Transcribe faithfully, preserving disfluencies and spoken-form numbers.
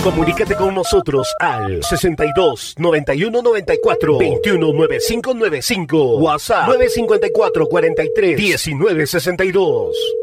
Comunícate con nosotros al sesenta y dos, noventa y uno, noventa y cuatro, veintiuno, noventa y cinco noventa y cinco. WhatsApp nueve cinco cuatro, cuarenta y tres, diecinueve sesenta y dos.